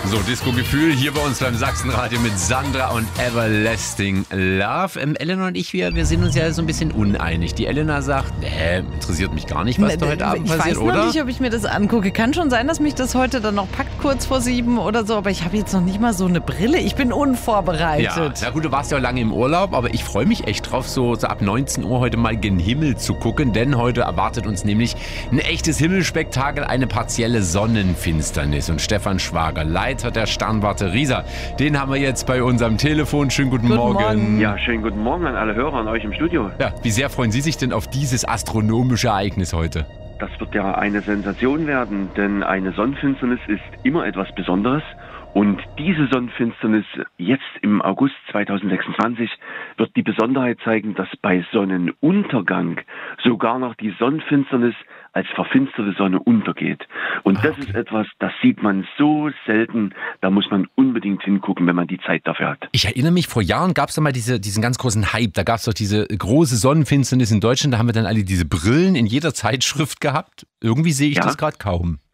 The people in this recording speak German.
So, Disco-Gefühl hier bei uns beim Sachsenradio mit Sandra und Everlasting Love. Elena und ich, wir sind uns ja so ein bisschen uneinig. Die Elena sagt, interessiert mich gar nicht, was da heute Abend passiert, oder? Ich weiß noch nicht, ob ich mir das angucke. Kann schon sein, dass mich das heute dann noch packt, kurz vor 7 oder so. Aber ich habe jetzt noch nicht mal so eine Brille. Ich bin unvorbereitet. Ja, na gut, du warst ja lange im Urlaub, aber ich freue mich echt drauf, so ab 19 Uhr heute mal gen Himmel zu gucken. Denn heute erwartet uns nämlich ein echtes Himmelspektakel, eine partielle Sonnenfinsternis. Und Stefan Schwager, Leiter der Sternwarte Riesa, den haben wir jetzt bei uns am Telefon. Schönen guten Morgen. Ja, schönen guten Morgen an alle Hörer, an euch im Studio. Ja, wie sehr freuen Sie sich denn auf dieses astronomische Ereignis heute? Das wird ja eine Sensation werden, denn eine Sonnenfinsternis ist immer etwas Besonderes. Und diese Sonnenfinsternis jetzt im August 2026 wird die Besonderheit zeigen, dass bei Sonnenuntergang sogar noch die Sonnenfinsternis als verfinsterte Sonne untergeht. Und das ist etwas, das sieht man so selten, da muss man unbedingt hingucken, wenn man die Zeit dafür hat. Ich erinnere mich, vor Jahren gab es da mal diesen ganz großen Hype, da gab es doch diese große Sonnenfinsternis in Deutschland, da haben wir dann alle diese Brillen in jeder Zeitschrift gehabt. Irgendwie sehe ich das gerade kaum.